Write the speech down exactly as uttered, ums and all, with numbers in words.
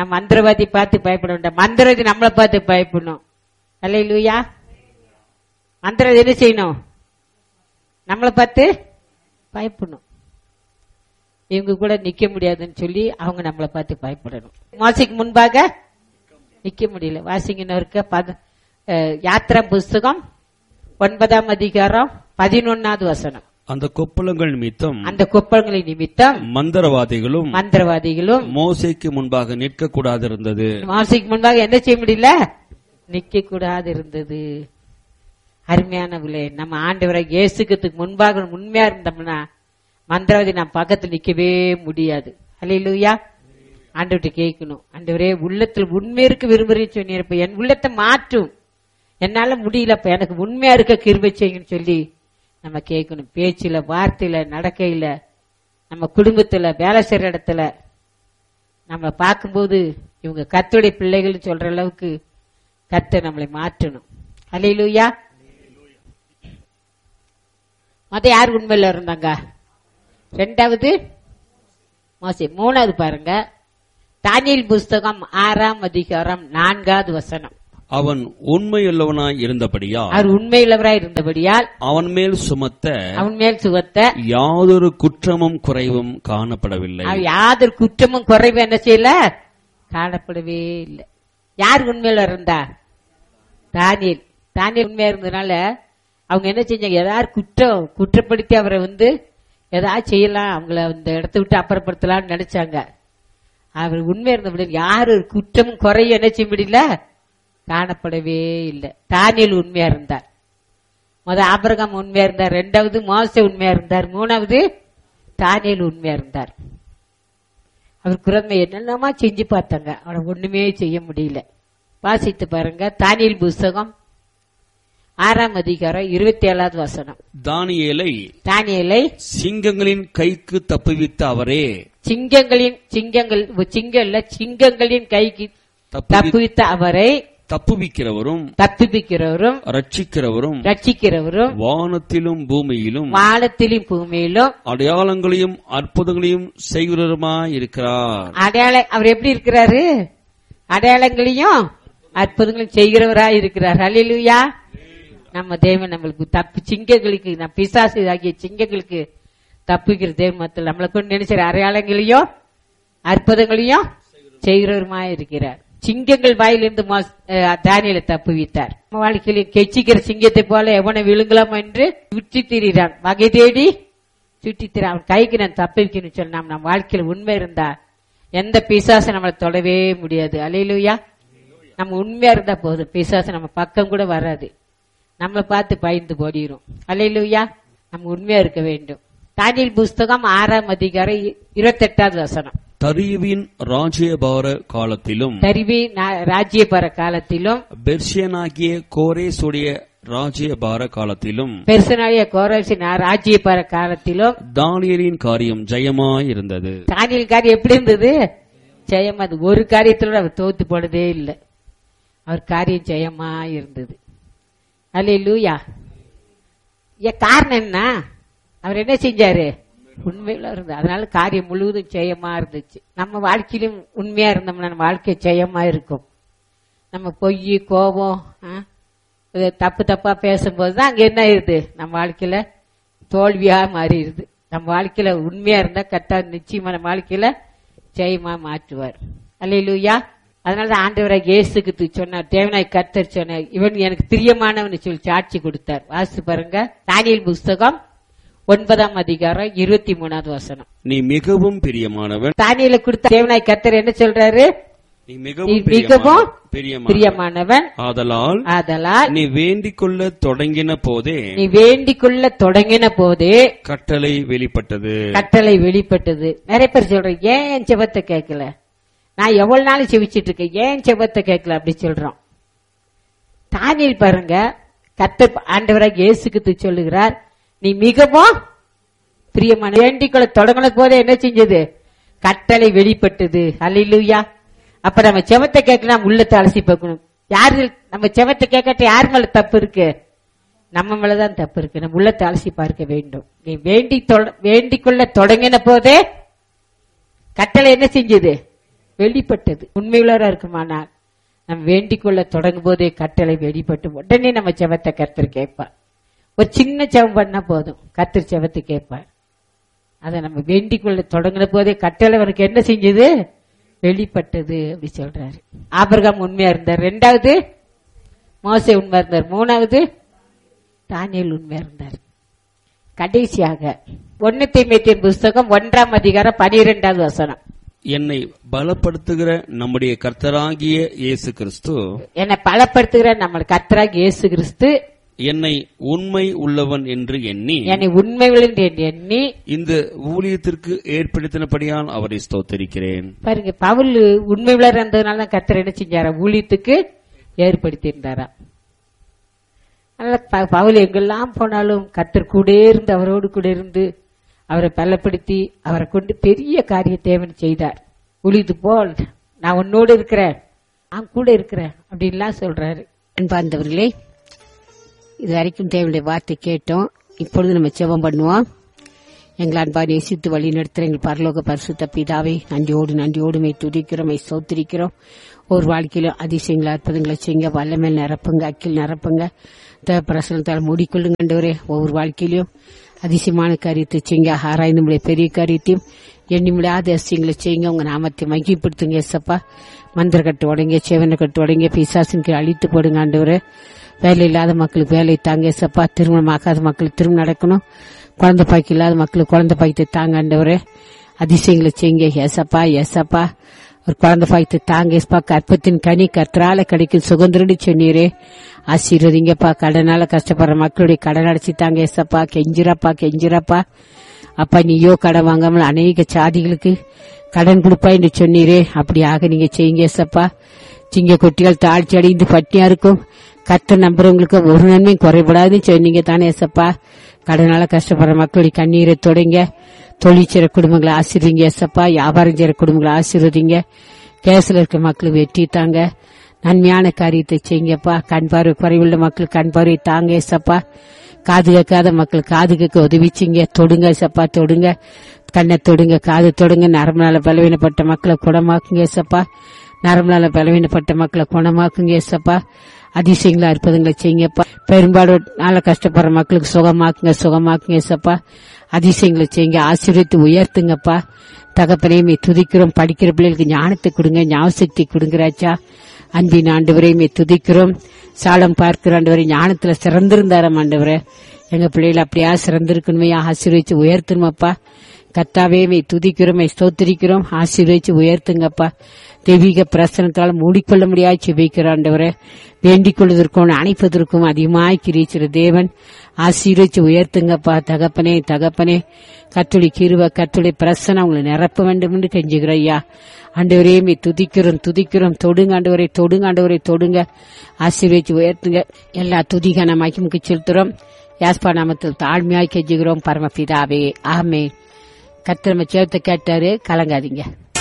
நான் மந்திரவாதி பார்த்து பயப்பட வேண்டாம், மந்திரவாதி நம்மளை பார்த்து பயப்படணும். அல்லேலூயா. மந்திரவாதி என்ன செய்யணும்? நம்மளை பார்த்து பயப்படணும். இவங்க கூட நிக்க முடியாதுன்னு சொல்லி அவங்க நம்மளை பார்த்து பயப்படணும். மோசைக்கு முன்பாக நிக்க முடியல. வாசிங்கன்னு இருக்க யாத்திரா புஸ்தகம் ஒன்பதாம் அதிகாரம் பதினொன்னாவது வசனம். அந்த கொப்பளங்கள் நிமித்தம் அந்த கொப்பளங்களின் நிமித்தம் மந்திரவாதிகளும் மந்திரவாதிகளும் மோசைக்கு முன்பாக நிற்க கூடாது இருந்தது. மோசைக்கு முன்பாக என்ன செய்ய முடியல? நிக்க கூடாது இருந்தது. அருமையானவர்களே, நம்ம ஆண்டவரை இயேசுக்கு முன்பாக உண்மையா இருந்தோம்னா மந்திரவாதி நம்ம பக்கத்தில் நிக்கவே முடியாது. அல்லேலூயா. ஆண்டவர்கிட்ட கேட்கணும், ஆண்டவரே உள்ளத்தில் உண்மை இருக்க விரும்புறேன்னு சொன்னிருப்ப, என் உள்ளத்தை மாற்றும், என்னால முடியலப்ப, எனக்கு உண்மையா இருக்க கிருபை செய்யுன்னு சொல்லி நம்ம கேட்கணும். பேச்சுல, வார்த்தையில, நடக்கையில, நம்ம குடும்பத்துல, வேலை செய்யற இடத்துல நம்ம பார்க்கும்போது இவங்க கர்த்தருடைய பிள்ளைகள் சொல்ற அளவுக்கு கர்த்தர் நம்மளை மாற்றணும். அல்லேலூயா. மொத யார் உண்மையில இருந்தாங்க? ரெண்டாவது மோசே. மூணாவது பாருங்க, தானியேல் புஸ்தகம் ஆறாம் அதிகாரம் நான்காவது வசனம். அவன் உண்மையுள்ளவனாய் இருந்தபடியால் அவர் உண்மையுள்ளவராய் இருந்தபடியால் அவன் மேல் சுமத்த அவன் மேல் சுமத்த யாதொரு குற்றமும் குறைவும் காணப்படவில்லை. யாதொரு குற்றமும் குறைவு என்ன செய்யல? காணப்படவே இல்லை. யார் உண்மையில இருந்தா? தானியேல். தானியேல் உண்மையா இருந்ததுனால அவங்க என்ன செஞ்சாங்க? ஏதாவது குற்றம் குற்றப்படுத்தி அவரை வந்து ஏதாவது செய்யலாம், அவங்கள இந்த இடத்த விட்டு அப்புறப்படுத்தலாம்னு நினைச்சாங்க. அவர் உண்மையா இருந்தபடி யாரு ஒரு குற்றமும் குறையும் என்ன செய்ய முடியல? காணப்படவே இல்லை. தானியேல் உண்மையா இருந்தார். முத ஆபிரகாம் உண்மையா இருந்தார், ரெண்டாவது மோசே உண்மையா இருந்தார், மூணாவது தானியேல் உண்மையா இருந்தார். அவர் குரமை என்னென்னமா செஞ்சு பார்த்தாங்க, அவனை ஒண்ணுமே செய்ய முடியல. வாசித்து பாருங்க, தானியேல் புஸ்தகம் ஆறாம் அதிகாரம் இருபத்தி ஏழாவது வசனம். தானியேலை தானியேலை சிங்கங்களின் கைக்கு தப்புவித்த அவரே, சிங்கங்களின் சிங்கங்கள் சிங்கல்ல சிங்கங்களின் கைக்கு தப்புவித்த அவரை தப்புவிக்கிறவரும் தப்புவிக்கிறவரும் ரட்சிக்கிறவரும் ரட்சிக்கிறவரும் வானத்திலும் பூமியிலும் வானத்திலும் பூமியிலும் அடையாளங்களையும் அற்புதங்களையும் செய்கிறவருமாய் இருக்கிறார். அடையாள அவர் எப்படி இருக்கிறாரு? அடையாளங்களையும் அற்புதங்களையும் செய்கிறவராய் இருக்கிறார். அல்லேலூயா. நம்ம தேவன் நம்மளுக்கு தப்பு சிங்கங்களுக்கு நம்ம பிசாசு ஆகிய சிங்கங்களுக்கு தப்புகிற தேவன் நம்மளை கொண்டு நினைச்ச அடையாளங்களையும் அற்புதங்களையும் செய்கிறவருமாய் இருக்கிறார். சிங்கங்கள் வாயிலிருந்து தானியேலை தப்புவித்தார். வாழ்க்கையில் கெச்சிக்கிற சிங்கத்தை போல எவனை விழுங்கலாம் என்று சுற்றி திரிகிறான், வகை தேடி சுற்றி திர அவன் கைக்கு நான் தப்புவிக்கணும்னு சொன்னா நம்ம வாழ்க்கையில் உண்மை இருந்தா எந்த பிசாசு நம்மளை தொடவே முடியாது. அல்லேலூயா. நம்ம உண்மையா இருந்தா போதும், பிசாசு நம்ம பக்கம் கூட வராது, நம்மளை பார்த்து பயந்து போடிரும். அல்லேலூயா. நம்ம உண்மையா இருக்க வேண்டும். தானியேல் புஸ்தகம் ஆறாம் அதிகாரம் இருபத்தி எட்டாவது வசனம். தரிவின் ராஜ்யபார காலத்திலும் தரிவி ராஜ்யபார காலத்திலும் பெர்ஷியனாகிய கோரேசுடைய ராஜ்யபார காலத்திலும் பெர்சனாகிய கோரேசின் ராஜ்யபார காலத்திலும் தானியேலின் காரியம் ஜெயமாய் இருந்தது. தானியேல் காரியம் எப்படி இருந்தது? ஜெயமா. ஒரு காரியத்திலோட அவர் தோத்து போனதே இல்லை, அவர் காரியம் ஜெயமா இருந்தது. அல்லேலூயா. காரணம் என்ன? அவர் என்ன செஞ்சாரு? உண்மையில இருந்தார். அதனால காரியம் முழுவதும் ஜெயமா இருந்துச்சு. நம்ம வாழ்க்கையிலும் உண்மையா இருந்தோம்னா நம்ம வாழ்க்கை ஜெயமா இருக்கும். நம்ம பொய் கோபம் தப்பு தப்பா பேசும்போதுதான் அங்க என்ன ஆயிருது? நம்ம வாழ்க்கையில தோல்வியா மாறிடுது. நம்ம வாழ்க்கையில உண்மையா இருந்தா கர்த்தர் நிச்சயமா நம்ம வாழ்க்கையில ஜெயமா மாற்றுவார். அல்லேலூயா. அதனாலதான் ஆண்டவராக இயேசுக்கு சொன்னார், தேவனாய் கர்த்தர் சொன்னார், இவன் எனக்கு பிரியமானவன் சொல்லி சாட்சி கொடுத்தார். வாசித்து பாருங்க, தானியேல் புஸ்தகம் ஒன்பதாம் அதிகாரம் இருபத்தி மூணாவது வசனம். நீ மிகவும் பிரியமானவன். தானியேலை கொடுத்த தேவனாய் கர்த்தர் என்ன சொல்றாரு? நீ மிகவும் பிரியமானவன். ஆதலால் ஆதலால் நீ வேண்டிக் கொள்ள தொடங்கின போதே நீ வேண்டிக் கொள்ள தொடங்கின போதே கட்டளை வெளிப்பட்டது. கட்டளை வெளிப்பட்டது. நிறைய பேர் சொல்றேன், ஏன் என் செபத்தை கேட்கல? நான் எவ்வளவு நாள் செவிச்சிட்டு இருக்கேன், ஏன் செபத்தை கேட்கல அப்படி சொல்றோம். தானியேல் பாருங்க, கர்த்தர் ஆண்டவராக இயேசுக்கு சொல்லுகிறார், நீ மிகவும் பிரியமான வேண்டிக் கொள்ள தொடங்கின போதே என்ன செஞ்சது? கட்டளை வெளிப்பட்டது. அல்லேலூயா. அப்ப நம்ம செவத்தை கேட்கலாம், உள்ளத்தை அலசி பார்க்கணும். யாரு நம்ம செவத்தை கேட்கட்ட யார் மேல தப்பு இருக்கு? நம்ம மேலதான் தப்பு இருக்கு. நம்ம உள்ளத்தை அலசி பார்க்க வேண்டும். நீ வேண்டி வேண்டிக் கொள்ள தொடங்கின போதே கட்டளை என்ன செஞ்சது? வெளிப்பட்டது. உண்மையுள்ளவரா இருக்குமானால் நம்ம வேண்டிக் கொள்ள தொடங்கும் போதே கட்டளை வெளிப்பட்டு உடனே நம்ம செவத்தை கர்த்தர் கேட்பார். ஒரு சின்ன செவம் பண்ணா போதும், கர்த்தர் செவத்தை கேட்பார். அதை நம்ம வேண்டிக் கொள்ள தொடங்கின போதே கட்டளை அவருக்கு என்ன செஞ்சது? வெளிப்பட்டது அப்படி சொல்றாரு. ஆபிரகாம் உண்மையா இருந்தார். ரெண்டாவது மோசே உண்மையா இருந்தார். மூணாவது தானியேல் உண்மையா இருந்தார். கடைசியாக ஒன்னு தீமோத்தேயுவின் புஸ்தகம் ஒன்றாம் அதிகாரம் பனிரெண்டாவது வசனம். என்னை பலப்படுத்துகிற நம்முடைய கர்த்தராகிய இயேசு கிறிஸ்து என்னை பலப்படுத்துகிற நம்ம கர்த்தராகிய இயேசு கிறிஸ்து என்னை உண்மை உள்ளவன் என்று எண்ணி என்னை உண்மை உள்ளவன் என்று எண்ணி இந்த ஊழியத்திற்கு ஏற்படுத்தினபடியால் அவரை ஸ்தோத்திரிக்கிறேன். பாருங்க, பவுல் உண்மை உள்ளவர் இருந்ததுனால தான் கர்த்தர் என்ன செஞ்சாரா? ஊழியத்துக்கு ஏற்படுத்தி இருந்தாரா. அதனால பவுல் எங்கெல்லாம் போனாலும் கர்த்தர் கூட இருந்து அவரோடு கூட இருந்து அவரை பலப்படுத்தி அவரை கொண்டு பெரிய காரியத்தை தேவன் செய்தார். ஊழியத்து போல் நான் உன்னோடு இருக்கிறேன், நான் கூட இருக்கிறேன் அப்படின்லாம் சொல்றாரு. அன்பார்ந்தவர்களே, இது வரைக்கும் தேவனுடைய வார்த்தை கேட்டோம். இப்பொழுது நம்ம ஜெபம் பண்ணுவோம். எங்கள் அன்பா நேசித்து வழி நடத்துற எங்கள் பரலோக பரிசுத்த பிதாவே, நன்றியோடு நன்றியோடு மை துதிக்கிறோம், மை சோத்திரிக்கிறோம். ஒரு வாழ்க்கையிலும் அதிசயங்களை அற்புதங்களை செய்யுங்க, வல்லமேல் நிரப்புங்க, அக்கில் நிரப்புங்க, பிரசனத்தால் மூடிக்கொள்ளுங்க. ஆண்டவரே, ஒவ்வொரு வாழ்க்கையிலும் அதிசயமான காரியத்தை செய்யுங்க, ஆராய்ந்து முடிய பெரிய காரியத்தையும் எண்ணி முடியாத அதிசயங்களை செய்யுங்க. உங்க நாமத்தை மகிப்படுத்துங்க ஏசப்பா. மந்திர கட்டு உடங்க, சேவனை கட்டு உடங்க, பிசாசின் அழித்து போடுங்க ஆண்டவரே. வேலை இல்லாத மக்களுக்கு வேலை தாங்க ஏசப்பா. திருமணம் ஆகாத மக்களுக்கு திருமணம் நடக்கணும். குழந்தை பாய்க்கு இல்லாத மக்களுக்கு குழந்தை பாய்த்து தாங்க ஆண்டவரே. அதிசயங்களை செய்யுங்க ஏசப்பா. ஏசப்பா, ஒரு குழந்தை பாய்த்து தாங்க ஏசப்பா. கற்பத்தின் கனி கர்த்தரால கிடைக்கும் சுகந்திரடி சொன்னீரே, ஆசீர்வதிங்கப்பா. கடனால கஷ்டப்படுற மக்களுடைய கடன் அடைச்சி தாங்க ஏசப்பா. கெஞ்சிரப்பா கெஞ்சிரப்பா. அப்பா, நீயோ கடன் வாங்காமல் அநேக சாதிகளுக்கு கடன் கொடுப்பா என்று சொன்னீரே, அப்படியாக நீங்க செய்யுங்க ஏசப்பா. சிங்க கொட்டிகள் தாழ்ச்சி அடைந்து பட்டியா இருக்கும் கர்த்தர் நம்புறவங்களுக்கு ஒரு நன்மையும் குறைபடாதுன்னு சொன்னீங்க தானே ஏசப்பா. கடனால கஷ்டப்படுற மக்களுடைய கண்ணீரை தொடங்க. தொழில் செய்ற குடும்பங்களை ஆசீர்வதிங்க ஏசப்பா. வியாபாரம் செய்யற குடும்பங்களை ஆசீர்வதிங்க. கேஸ்ல இருக்க மக்களுக்கு வெற்றி தாங்க. நன்மையான காரியத்தை செய்யுங்கப்பா. கண் பார்வை குறைவுள்ள மக்கள் கண் பார்வை தாங்க ஏசப்பா. காது கேட்காத மக்கள் காது கேட்க உதவிச்சிங்க. தொடுங்க ஏசப்பா, தொடுங்க. கண்ணை தொடுங்க, காது தொடுங்க. நரம்புனால பலவீனப்பட்ட மக்களை குணமாக்குங்க ஏசப்பா. நரம்புனால பலவீனப்பட்ட மக்களை குணமாக்குங்க ஏசப்பா. அதிசயங்களா அற்புதங்களை செய்யுங்கப்பா. பெரும்பாடு நாள கஷ்டப்படுற மக்களுக்கு சுகமாக்குங்க, சுகமாக்குங்க ஏசப்பா. அதிசயங்களை செய்யுங்க, ஆசீர்வதித்து உயர்த்துங்கப்பா. தகப்பனையுமே துதிக்கிறோம். படிக்கிற பிள்ளைகளுக்கு ஞானத்தை கொடுங்க, ஞாபகத்தை கொடுங்கிறாச்சா. அன்பின் ஆண்டவரையுமே துதிக்கிறோம். சாலம் பார்க்கிற ஆண்டவரை ஞானத்துல சிறந்திருந்தாரம் ஆண்டவரை. எங்க பிள்ளைகள் அப்படியா சிறந்திருக்கணுமே, ஆசீர்வதிச்சு உயர்த்தணுமப்பா. கர்த்தாவே துதிக்கிறோம், ஸ்தோத்திரிக்கிறோம். ஆசீர்வதிச்சு உயர்த்துங்கப்பா. தெய்வீக பிரசனத்தால் மூடிக்கொள்ள முடியாது செபிக்கிறாண்டவரை. வேண்டிக் கொள்வதற்கும் அணைப்பதற்கும் அதிகமாய் கிரீச்சிற தேவன். ஆசீர்வதிச்சு உயர்த்துங்கப்பா. தகப்பனே தகப்பனே, கர்த்தருடைய கிருபை கர்த்தருடைய பிரசனம் உங்களை நிரப்ப வேண்டும் என்று கெஞ்சுகிற ஐயா. ஆண்டவரே மே துதிக்கிறோம் துதிக்கிறோம். தொடுங்க ஆண்டவரை, தொடுங்க ஆண்டவரை, தொடுங்க. ஆசீர்வதிச்சு உயர்த்துங்க. எல்லா துதிகான மகிமைக்கு செலுத்துறோம். யாஸ்பா நாமத்தில் தாழ்மையாய் கெஞ்சுகிறோம் பரமபிதாவே, ஆமென். கர்த்தர் நம்ம ஜெபத்தை கேட்டாரு, கலங்காதீங்க.